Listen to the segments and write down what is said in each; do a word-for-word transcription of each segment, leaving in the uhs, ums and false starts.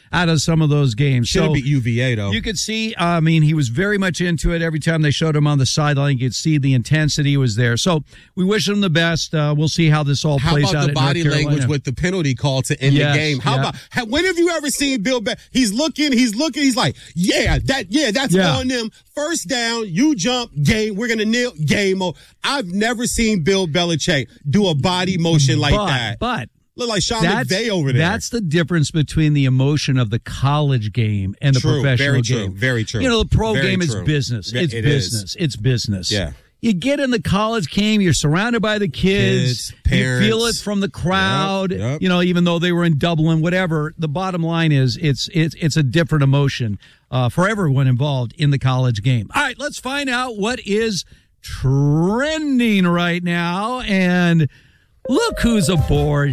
out of some of those games. Should have so beat U V A, though. You could see, I mean, he was very much into it. Every time they showed him on the sideline, you could see the intensity was there. So we wish him the best. Uh, we'll see how this all how plays out. How about the body language language with the penalty call to end yes, the game? How yeah. about, how, when have you ever seen Bill Belichick? He's looking, he's looking, he's like, yeah, that, yeah, that's yeah. on them. First down, you jump, game, we're going to kneel, game. I've never seen Bill Belichick do a body motion like but, that. But look like Sean McVay over there. That's the difference between the emotion of the college game and the true, professional very game. True, very true. You know, the pro very game true. is business. It's it business. Is. It's business. Yeah. You get in the college game, you're surrounded by the kids, kids parents. You feel it from the crowd, yep, yep. you know, even though they were in Dublin, whatever. The bottom line is it's it's it's a different emotion uh, for everyone involved in the college game. All right, let's find out what is trending right now. And look who's aboard.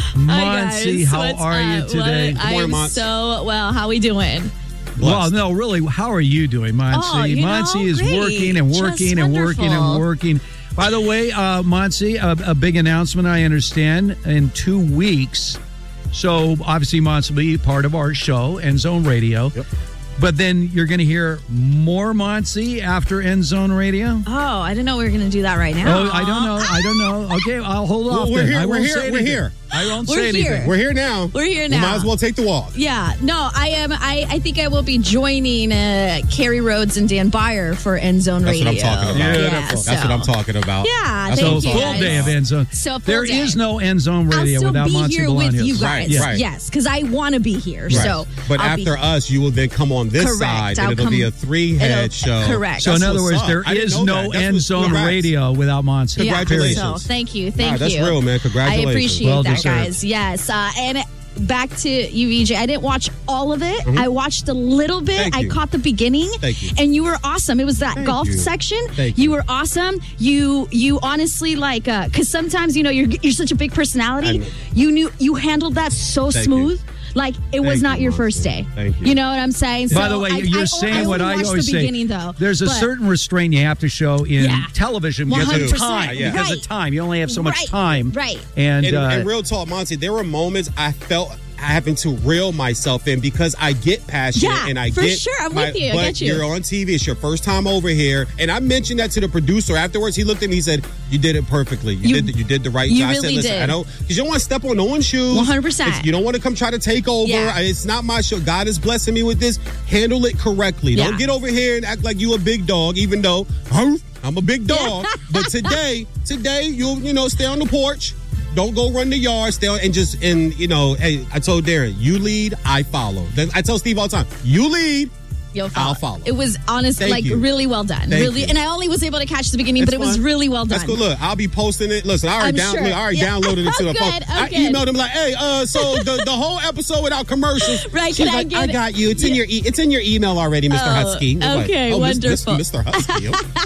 Monsi, how What's are you up? today? What? I'm Mons. so well. How we doing? Well, no, really, how are you doing, Monsi? Oh, you Monsi know, is great. working and working Just and working and wonderful. working. By the way, uh, Monsi, a, a big announcement, I understand, in two weeks. So, obviously, Monsi will be part of our show, End Zone Radio. Yep. But then you're going to hear more Monsi after End Zone Radio? Oh, I didn't know we were going to do that right now. Oh, I don't know. I don't know. Okay, I'll hold Well, off we're then. here, I we're won't here, say we're anything. here. I won't We're say here. anything. We're here now. We're here We now. might as well take the walk. Yeah, no, I am. I, I think I will be joining uh, Carrie Rhodes and Dan Byer for End Zone That's Radio. what I'm talking about. Yeah, Beautiful. so. That's what I'm talking about. Yeah, That's thank what So I'm you, full talking guys. day of about. End Zone. So full there day. is no End Zone I'll Radio still without be Monsi here with Bolaños. you guys. Right, right. Yes, because I want to be here. Right. So, but I'll after be, us, you will then come on this Correct. side, I'll and it'll come- be a three-head it'll- show. correct. So in That's other what's words, up. there I didn't is know no that. That's End what- Zone congrats. Radio without Monsi. yeah, Congratulations. So thank you, thank Nah, that's you. real, man. I Congratulations. appreciate Well that, deserved. guys. Yes, uh, and back to you, V J. I didn't watch all of it. I watched a little bit. Thank I you. caught the beginning. Thank you. And you were awesome. It was that Thank golf you. section. Thank you. you. were awesome. You you honestly like because sometimes you know you're you're such a big I personality. know. You knew you handled that so Thank smooth. Like it was Thank not you, your Monsi. first day. Thank you. You know what I'm saying? By So the way, I, you're I, saying I what only I watched always the say. beginning, though. There's a but- certain restraint you have to show in Yeah. television because one hundred of percent. time. Yeah. Because Right. of time, you only have so much Right. time. Right. And, And, uh, and real talk, Monty, there were moments I felt having to reel myself in because I get passionate Yeah, and I for get sure. I'm my- with you. I But get you. you're on T V. It's your first time over here, and I mentioned that to the producer afterwards. He looked at me. He said, "You did it perfectly. You, You- did. The, you did the right." you I said, really "Listen, did. I don't because you don't want to step on no one's shoes. one hundred percent. It's- You don't want to come try to take over. Yeah. I- It's not my show. God is blessing me with this. Handle it correctly. Yeah. Don't get over here and act like you a big dog, even though huh, I'm a big dog. But today, today you'll you know stay on the porch." Don't go run the yard, stay on, and just, and, you know, hey, I told Darren, you lead, I follow. Then I tell Steve all the time, you lead, You'll I'll follow. It was honest, Thank like you. really well done. Thank really, you. and I only was able to catch the beginning, It's but it was fun. really well done. That's good. Look, I'll be posting it. Listen, I already, I'm down, sure. look, I already Yeah. downloaded it to the Good, phone. I okay. emailed him like, hey, uh, so the, the whole episode without commercials. Right, She's can I like, get I it? got you. It's in your e- it's in your email already, Mister Oh, Husky. I was okay, like, oh, Miss- Miss- wonderful. Mister Husky.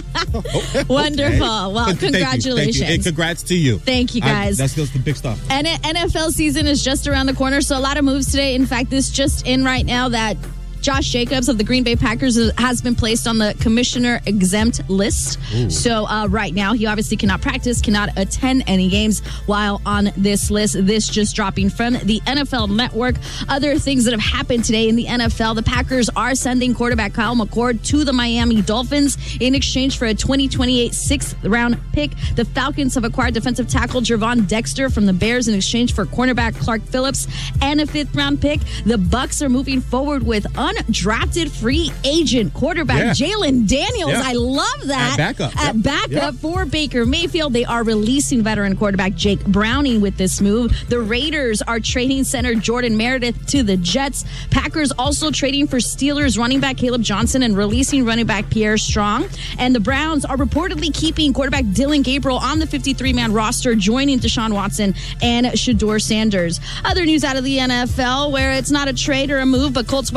Okay. Wonderful. Well, But thank you, thank you. congratulations. And congrats to you. Thank you, I- guys. that's just the big stuff. And N F L season is just around the corner, so a lot of moves today. In fact, this just in right now that Josh Jacobs of the Green Bay Packers has been placed on the commissioner exempt list. Ooh. So uh, right now, he obviously cannot practice, cannot attend any games while on this list. This just dropping from the N F L Network. Other things that have happened today in the N F L, the Packers are sending quarterback Kyle McCord to the Miami Dolphins in exchange for a twenty twenty-eight sixth round pick. The Falcons have acquired defensive tackle Gervon Dexter from the Bears in exchange for cornerback Clark Phillips and a fifth round pick. The Bucs are moving forward with undrafted free agent quarterback Yeah. Jalen Daniels. Yeah. I love that. At backup. At Yep. backup Yep. for Baker Mayfield. They are releasing veteran quarterback Jake Browning with this move. The Raiders are trading center Jordan Meredith to the Jets. Packers also trading for Steelers running back Caleb Johnson and releasing running back Pierre Strong. And the Browns are reportedly keeping quarterback Dylan Gabriel on the fifty-three man roster, joining Deshaun Watson and Shedeur Sanders. Other news out of the N F L, where it's not a trade or a move, but Colts wide receiver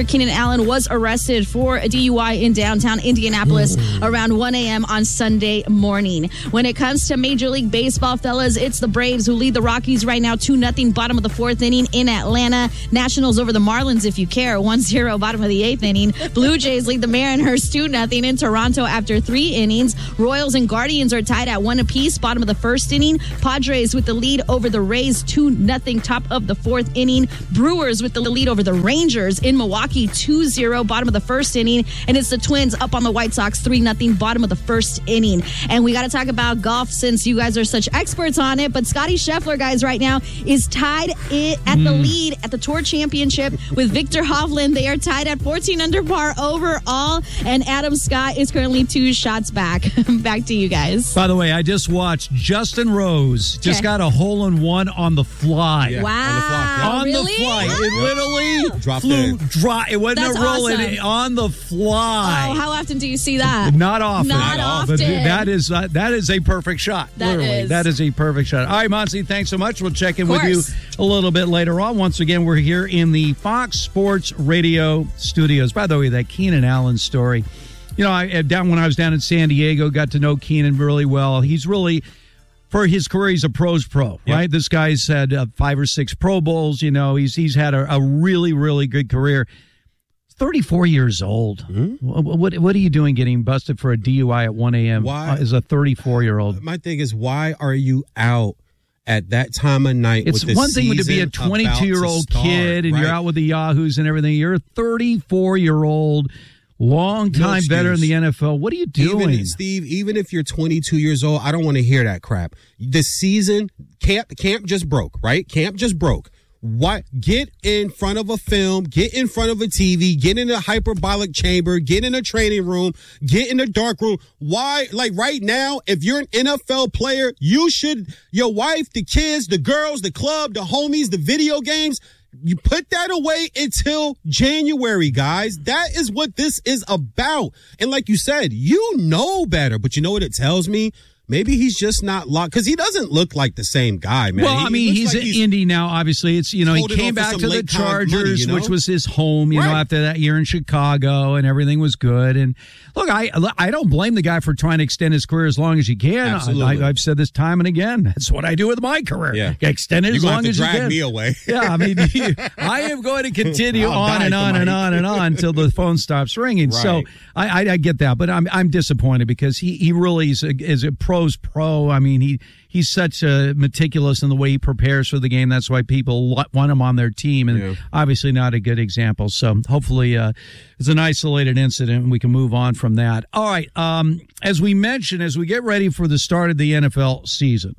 receiver Keenan Allen was arrested for a D U I in downtown Indianapolis mm. around one a.m. on Sunday morning. When it comes to Major League Baseball, fellas, it's the Braves who lead the Rockies right now two nothing, bottom of the fourth inning in Atlanta. Nationals over the Marlins, if you care, one zero, bottom of the eighth inning. Blue Jays lead the Mariners two nothing in Toronto after three innings. Royals and Guardians are tied at one apiece, bottom of the first inning. Padres with the lead over the Rays two nothing, top of the fourth inning. Brewers with the lead over the Rangers in Milwaukee two zero, bottom of the first inning. And it's the Twins up on the White Sox three nothing, bottom of the first inning. And we got to talk about golf since you guys are such experts on it. But Scottie Scheffler, guys, right now is tied at mm. the lead at the Tour Championship with Victor Hovland. They are tied at fourteen under par overall. And Adam Scott is currently two shots back. Back to you guys. By the way, I just watched Justin Rose just Okay. got a hole in one on the fly. Yeah, Wow. on the fly. Yeah. On Really? the fly. It Oh. literally Dropped flew in. dry. It wasn't That's a roll awesome. in on the fly. Oh, how often do you see that? Not often. Not But often. that is uh, that is a perfect shot. That literally. is. That is a perfect shot. All right, Monty, thanks so much. We'll check in Of with you course. a little bit later on. Once again, we're here in the Fox Sports Radio studios. By the way, that Keenan Allen story. You know, I down when I was down in San Diego, got to know Keenan really well. He's really, for his career, he's a pro's pro, Yep. right? This guy's had uh, five or six Pro Bowls. You know, he's he's had a, a really, really good career. thirty-four years old. Mm-hmm. What, what what are you doing getting busted for a D U I at one a.m. Why? as a thirty-four-year-old? My thing is, why are you out at that time of night? It's with the one thing to be a season about twenty-two-year-old to start, kid and right? you're out with the Yahoos and everything. You're a thirty-four-year-old, long-time No veteran in the excuse. N F L. What are you doing? Even, Steve, even if you're twenty-two years old, I don't want to hear that crap. The season, camp, camp just broke, right? Camp just broke. What? Get in front of a film, get in front of a T V, get in a hyperbolic chamber, get in a training room, get in a dark room. Why? Like right now, if you're an N F L player, you should, your wife, the kids, the girls, the club, the homies, the video games, you put that away until January, guys. That is what this is about. And like you said, you know better, but you know what it tells me? Maybe he's just not locked because he doesn't look like the same guy, man. Well, He I mean, looks he's like in Indy now. Obviously, it's you know he holding came on for back some to the late-time money, Chargers, you know? which was his home. You know, Right. after that year in Chicago, and everything was good. And look, I I don't blame the guy for trying to extend his career as long as you can. Absolutely. I, I've said this time and again. That's what I do with my career. Yeah. Extend it You're as gonna long have to as you drag can. me away. Yeah, I mean, I am going to continue I'll on die and on for and Mike. on and on until the phone stops ringing. So Right. I, I, I get that, but I'm I'm disappointed because he, he really is a, is a pro's pro. I mean, he he's such a meticulous in the way he prepares for the game. That's why people lo- want him on their team, and Yeah. obviously not a good example. So hopefully uh, it's an isolated incident and we can move on from that. All right. Um, as we mentioned, as we get ready for the start of the N F L season,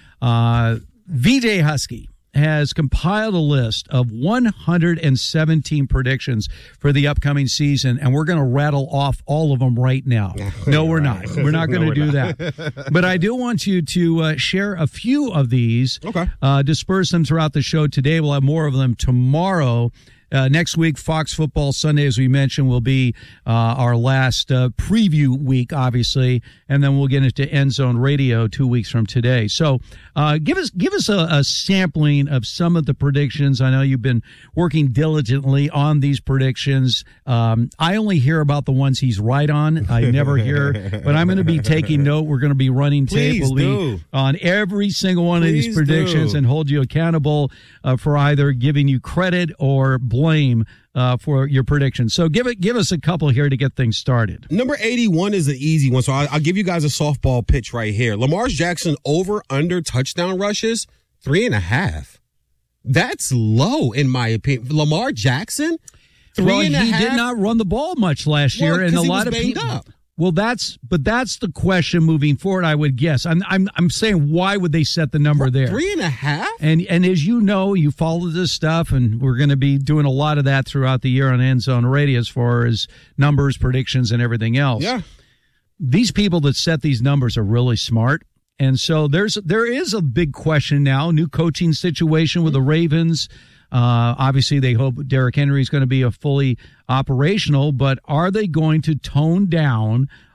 uh, V J Husky has compiled a list of one hundred seventeen predictions for the upcoming season, and we're going to rattle off all of them right now. No, we're not. We're not going No, to we're do that. But I do want you to uh, share a few of these, Okay. uh, disperse them throughout the show today. We'll have more of them tomorrow. Uh, next week, Fox Football Sunday, as we mentioned, will be uh, our last uh, preview week, obviously, and then we'll get into End Zone Radio two weeks from today. So, uh, give us give us a, a sampling of some of the predictions. I know you've been working diligently on these predictions. Um, I only hear about the ones he's right on. I never hear, but I'm going to be taking note. We're going to be running tape. Please We'll be do. on every single one of these Please predictions do. and hold you accountable uh, for either giving you credit or blame uh, for your predictions. So give it, give us a couple here to get things started. Number eighty-one is an easy one, so I'll, I'll give you guys a softball pitch right here. Lamar Jackson over under touchdown rushes, three and a half. That's low, in my opinion. Lamar Jackson, three well, and a he half. did not run the ball much last Well, year, and a 'cause he lot was of banged people. up. Well, that's but that's the question moving forward. I would guess. I'm I'm I'm saying why would they set the number there? Three and a half? And and as you know, you follow this stuff, and we're going to be doing a lot of that throughout the year on End Zone Radio as far as numbers, predictions, and everything else. Yeah. These people that set these numbers are really smart. And so there's there is a big question now. New coaching situation with the Ravens. Uh, obviously, they hope Derrick Henry is going to be a fully operational, but are they going to tone down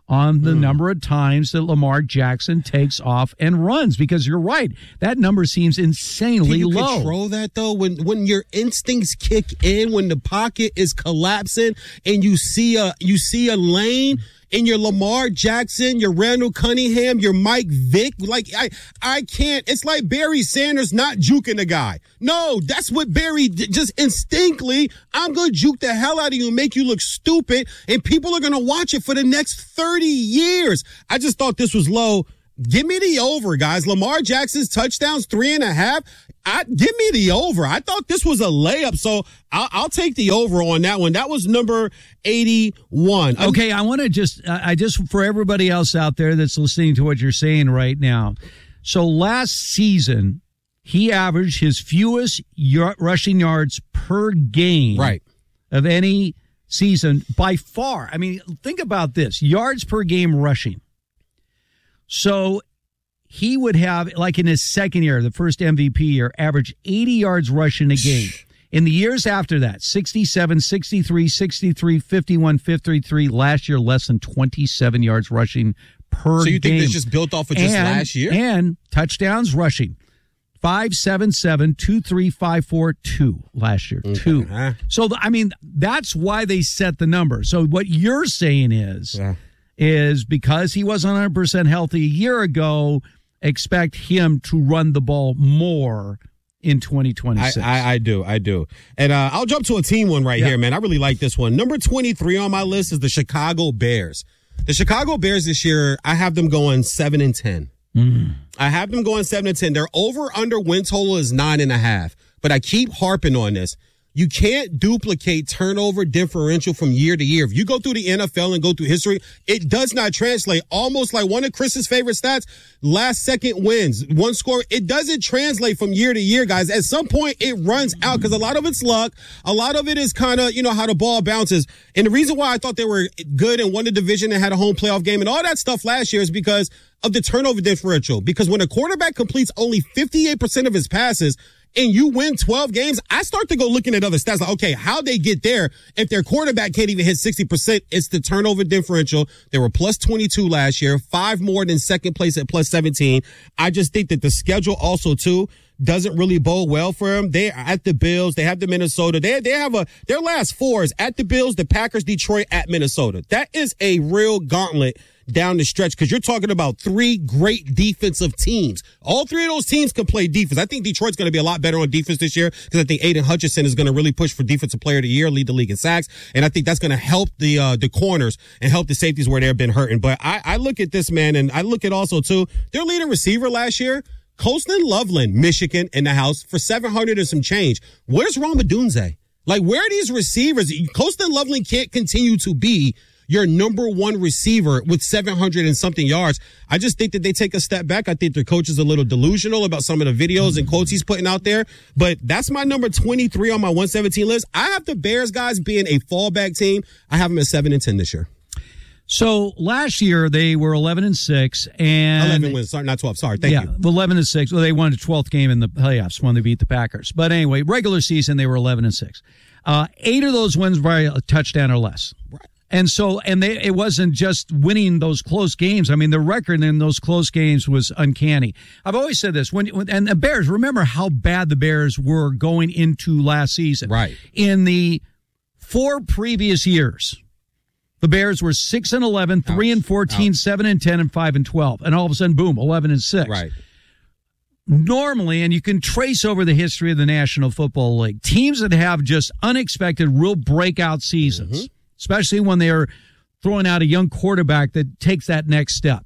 on the mm. number of times that Lamar Jackson takes off and runs, because you're right. That number seems insanely Can you low. Control that though, when when your instincts kick in, when the pocket is collapsing and you see a you see a lane. And your Lamar Jackson, your Randall Cunningham, your Mike Vick, like I, I can't. It's like Barry Sanders not juking the guy. No, that's what Barry did. Just instinctively, I'm gonna juke the hell out of you and make you look stupid, and people are gonna watch it for the next thirty years. I just thought this was low. Give me the over, guys. Lamar Jackson's touchdowns, three and a half. I, give me the over. I thought this was a layup, so I'll, I'll take the over on that one. That was number eighty-one. Okay, I want to just, I just, for everybody else out there that's listening to what you're saying right now. So last season, he averaged his fewest y- rushing yards per game right. of any season by far. I mean, think about this, yards per game rushing. So he would have, like in his second year, the first M V P year, average eighty yards rushing a game. In the years after that, sixty-seven, sixty-three, sixty-three, fifty-one, fifty-three. Last year, less than twenty-seven yards rushing per game. So you think game. This just built off of just and, last year? And touchdowns rushing. five seven seven, two three five four, two last year. Okay. Two. Huh? So, I mean, that's why they set the number. So what you're saying is... Yeah. is because he wasn't one hundred percent healthy a year ago, expect him to run the ball more in twenty twenty-six. I, I, I do. I do. And uh, I'll jump to a team one right yeah. here, man. I really like this one. Number twenty-three on my list is the Chicago Bears. The Chicago Bears this year, I have them going seven and ten. Mm. I have them going seven and ten. Their over-under win total is nine and a half. But I keep harping on this. You can't duplicate turnover differential from year to year. If you go through the N F L and go through history, it does not translate. Almost like one of Chris's favorite stats, last second wins, one score. It doesn't translate from year to year, guys. At some point, it runs out because a lot of it's luck. A lot of it is kind of, you know, how the ball bounces. And the reason why I thought they were good and won the division and had a home playoff game and all that stuff last year is because of the turnover differential. Because when a quarterback completes only fifty-eight percent of his passes, and you win twelve games, I start to go looking at other stats like, okay, how'd they get there if their quarterback can't even hit sixty percent? It's the turnover differential. They were plus twenty-two last year, five more than second place at plus seventeen. I just think that the schedule also, too, doesn't really bode well for them. They're at the Bills. They have the Minnesota. They, they have a, their last four is at the Bills, the Packers, Detroit, at Minnesota. That is a real gauntlet down the stretch because you're talking about three great defensive teams. All three of those teams can play defense. I think Detroit's going to be a lot better on defense this year because I think Aiden Hutchinson is going to really push for Defensive Player of the Year, lead the league in sacks, and I think that's going to help the uh, the corners and help the safeties where they've been hurting. But I, I look at this, man, and I look at also, too, their leading receiver last year, Colston Loveland, Michigan, in the house for seven hundred and some change. Where's Roma Dunze? Like, where are these receivers? Colston Loveland can't continue to be your number one receiver with seven hundred and something yards. I just think that they take a step back. I think their coach is a little delusional about some of the videos and quotes he's putting out there. But that's my number twenty-three on my one seventeen list. I have the Bears guys being a fallback team. I have them at seven and ten this year. So last year they were eleven and six and eleven wins. Sorry, not twelve. Sorry. Thank yeah, you. eleven and six. Well, they won the twelfth game in the playoffs when they beat the Packers. But anyway, regular season they were eleven and six. Uh, eight of those wins by a touchdown or less. Right. And so, and they, it wasn't just winning those close games. I mean, the record in those close games was uncanny. I've always said this when, when and the Bears, remember how bad the Bears were going into last season. Right. In the four previous years, the Bears were six and eleven, three and fourteen, seven and ten, and five and twelve. And all of a sudden, boom, eleven and six. Right. Normally, and you can trace over the history of the National Football League, teams that have just unexpected, real breakout seasons, mm-hmm. especially when they are throwing out a young quarterback that takes that next step.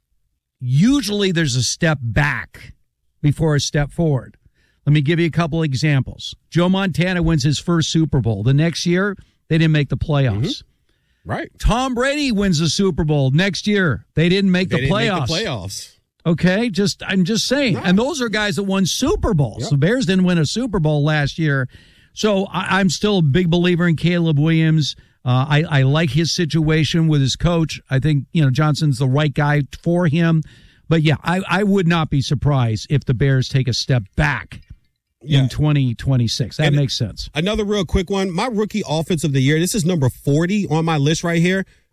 Usually there's a step back before a step forward. Let me give you a couple examples. Joe Montana wins his first Super Bowl. The next year, they didn't make the playoffs. Mm-hmm. Right. Tom Brady wins the Super Bowl. Next year, they didn't make, they the, didn't playoffs. make the playoffs. Okay, just I'm just saying. No. And those are guys that won Super Bowls. Yep. The Bears didn't win a Super Bowl last year. So I, I'm still a big believer in Caleb Williams. Uh, I, I like his situation with his coach. I think, you know, Johnson's the right guy for him. But, yeah, I, I would not be surprised if the Bears take a step back yeah. in twenty twenty-six. That and makes sense. Another real quick one. My rookie offense of the year, this is number forty on my list right here.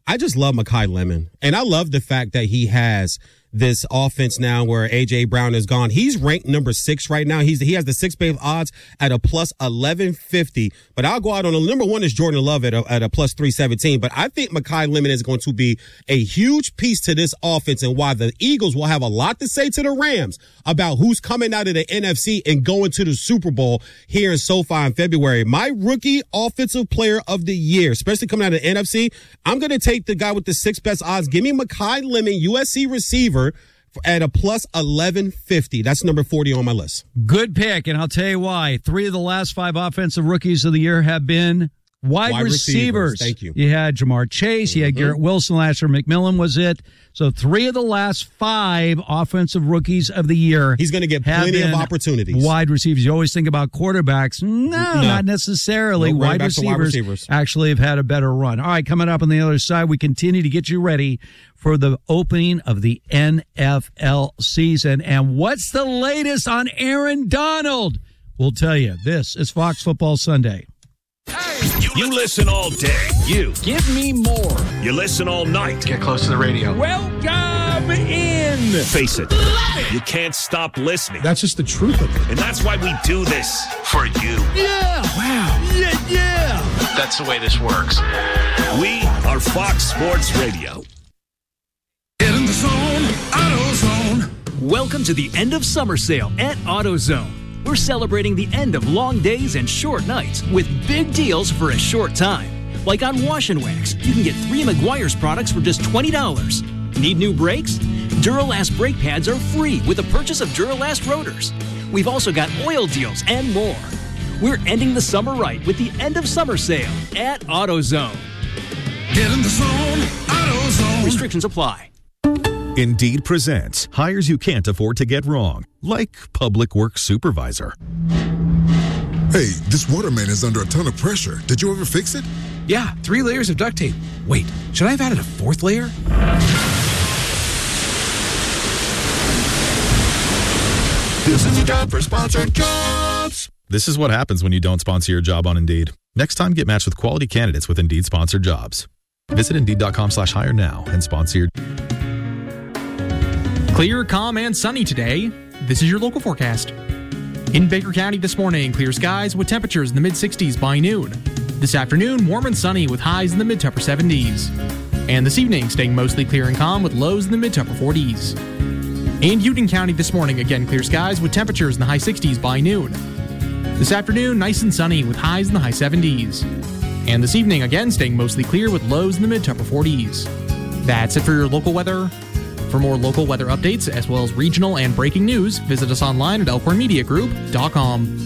I just love Mekhi Lemon. And I love the fact that he has this offense now where A J Brown is gone. He's ranked number six right now. He's he has the sixth base odds at a plus eleven fifty. But I'll go out on a number one is Jordan Love at a, at a plus three seventeen. But I think Mekhi Lemon is going to be a huge piece to this offense and why the Eagles will have a lot to say to the Rams about who's coming out of the N F C and going to the Super Bowl here in SoFi in February. My rookie offensive player of the year, especially coming out of the N F C, I'm going to take the guy with the sixth best odds. Give me Mekhi Lemon, U S C receiver, at a plus eleven fifty. That's number forty on my list. Good pick, and I'll tell you why. Three of the last five offensive rookies of the year have been wide, Wide receivers. receivers. Thank you. You had Jamar Chase. You had Mm-hmm. Garrett Wilson last year. McMillan was it. So three of the last five offensive rookies of the year. He's going to get have plenty of been opportunities. Wide receivers. You always think about quarterbacks. No, No. not necessarily. No, wide, running backs to receivers wide receivers. actually have had a better run. All right, coming up on the other side, we continue to get you ready for the opening of the N F L season. And what's the latest on Aaron Donald? We'll tell you. This is Fox Football Sunday. You, you listen all day. You. Give me more. You listen all night. Get close to the radio. Welcome in. Face it. You can't stop listening. That's just the truth of it. And that's why we do this. For you. Yeah. Wow. Yeah, yeah. That's the way this works. We are Fox Sports Radio. Get in the zone, AutoZone. Welcome to the end of summer sale at AutoZone. We're celebrating the end of long days and short nights with big deals for a short time. Like on Wash and Wax, you can get three Meguiar's products for just twenty dollars. Need new brakes? Duralast brake pads are free with the purchase of Duralast rotors. We've also got oil deals and more. We're ending the summer right with the end of summer sale at AutoZone. Get in the zone, AutoZone. Restrictions apply. Indeed presents hires you can't afford to get wrong, like public works supervisor. Hey, this waterman is under a ton of pressure. Did you ever fix it? Yeah, three layers of duct tape. Wait, should I have added a fourth layer? This is a job for sponsored jobs. This is what happens when you don't sponsor your job on Indeed. Next time, get matched with quality candidates with Indeed sponsored jobs. Visit Indeed.com slash hire now and sponsor your... Clear, calm, and sunny today. This is your local forecast. In Baker County this morning, clear skies with temperatures in the mid-sixties by noon. This afternoon, warm and sunny with highs in the mid-to upper seventies. And this evening, staying mostly clear and calm with lows in the mid-to upper forties. In Union County this morning, again clear skies with temperatures in the high sixties by noon. This afternoon, nice and sunny with highs in the high seventies. And this evening, again staying mostly clear with lows in the mid-to upper forties. That's it for your local weather. For more local weather updates, as well as regional and breaking news, visit us online at elkhorn media group dot com.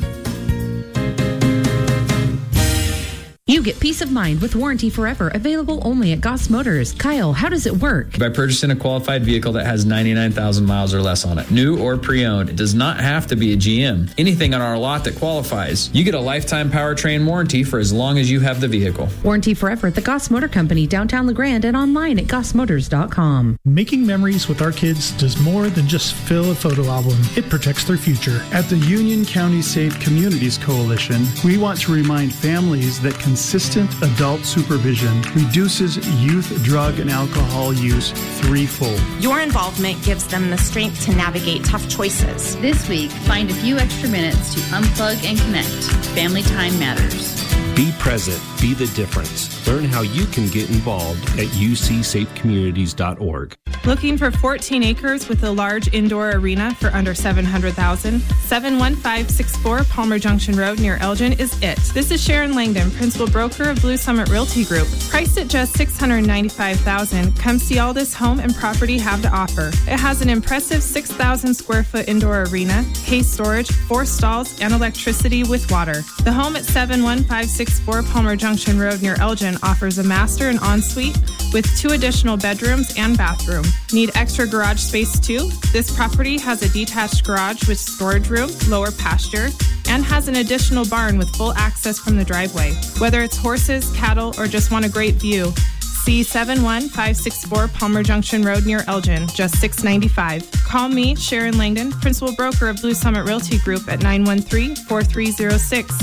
You get peace of mind with Warranty Forever, available only at Goss Motors. Kyle, how does it work? By purchasing a qualified vehicle that has ninety-nine thousand miles or less on it, new or pre-owned. It does not have to be a G M. Anything on our lot that qualifies. You get a lifetime powertrain warranty for as long as you have the vehicle. Warranty Forever at the Goss Motor Company, downtown LeGrand, and online at goss motors dot com. Making memories with our kids does more than just fill a photo album. It protects their future. At the Union County Safe Communities Coalition, we want to remind families that consistent adult supervision reduces youth drug and alcohol use threefold. Your involvement gives them the strength to navigate tough choices. This week, find a few extra minutes to unplug and connect. Family time matters. Be present. Be the difference. Learn how you can get involved at u c safe communities dot org. Looking for fourteen acres with a large indoor arena for under seven hundred thousand dollars? seven one five six four Palmer Junction Road near Elgin is it. This is Sharon Langdon, principal broker of Blue Summit Realty Group. Priced at just six hundred ninety-five thousand dollars, come see all this home and property have to offer. It has an impressive six thousand square foot indoor arena, hay storage, four stalls, and electricity with water. The home at seven one five six four Palmer Junction Road near Elgin offers a master and ensuite with two additional bedrooms and bathroom. Need extra garage space too? This property has a detached garage with storage room, lower pasture, and has an additional barn with full access from the driveway. Whether it's horses, cattle, or just want a great view, see seven one five six four Palmer Junction Road near Elgin, just six ninety-five. Call me, Sharon Langdon, principal broker of Blue Summit Realty Group at nine one three, four three zero six.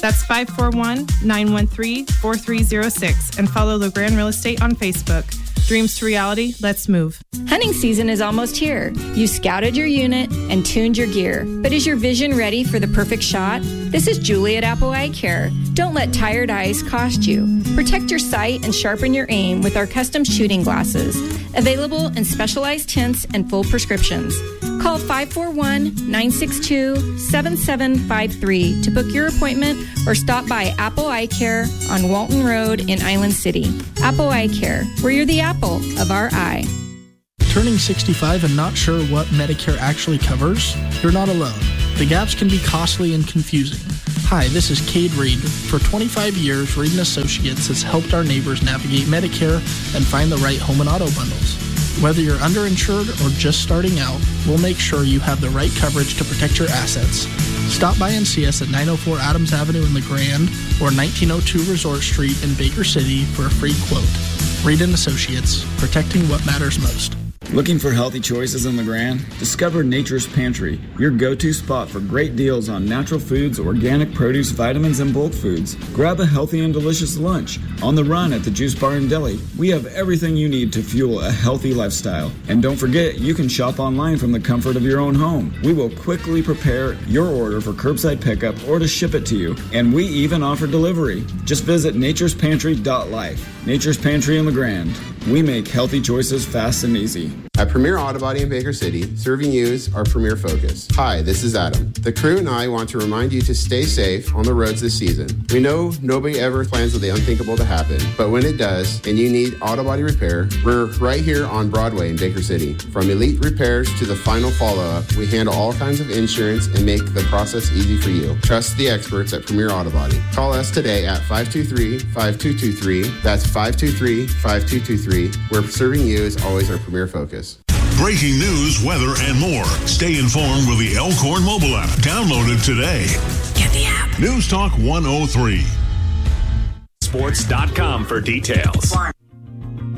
That's five four one, nine one three, four three zero six and follow LeGrand Real Estate on Facebook. Dreams to reality, let's move. Hunting season is almost here. You scouted your unit and tuned your gear. But is your vision ready for the perfect shot? This is Julie at Apple Eye Care. Don't let tired eyes cost you. Protect your sight and sharpen your aim with our custom shooting glasses. Available in specialized tints and full prescriptions. Call five four one, nine six two, seven seven five three to book your appointment or stop by Apple Eye Care on Walton Road in Island City. Apple Eye Care, where you're the apple of our eye. Turning sixty-five and not sure what Medicare actually covers? You're not alone. The gaps can be costly and confusing. Hi, this is Cade Reed. For twenty-five years, Reed and Associates has helped our neighbors navigate Medicare and find the right home and auto bundles. Whether you're underinsured or just starting out, we'll make sure you have the right coverage to protect your assets. Stop by and see us at nine oh four Adams Avenue in LeGrand or nineteen oh two Resort Street in Baker City for a free quote. Reed and Associates, protecting what matters most. Looking for healthy choices in LeGrand? Discover Nature's Pantry, your go-to spot for great deals on natural foods, organic produce, vitamins, and bulk foods. Grab a healthy and delicious lunch. On the run at the Juice Bar and Deli, we have everything you need to fuel a healthy lifestyle. And don't forget, you can shop online from the comfort of your own home. We will quickly prepare your order for curbside pickup or to ship it to you. And we even offer delivery. Just visit natures pantry dot life. Nature's Pantry in LeGrand. We make healthy choices fast and easy. At Premier Auto Body in Baker City, serving you is our premier focus. Hi, this is Adam. The crew and I want to remind you to stay safe on the roads this season. We know nobody ever plans for the unthinkable to happen, but when it does, and you need auto body repair, we're right here on Broadway in Baker City. From elite repairs to the final follow-up, we handle all kinds of insurance and make the process easy for you. Trust the experts at Premier Auto Body. Call us today at five two three, five two two three. That's five two three, five two two three. Where serving you is always our premier focus. Breaking news, weather, and more. Stay informed with the Elkhorn mobile app. Download it today. Get the app. News Talk one oh three. Sports dot com for details.